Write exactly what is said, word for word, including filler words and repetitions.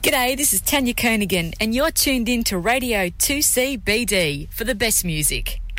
G'day, this is Tanya Kernaghan and you're tuned in to Radio two C B D for the best music.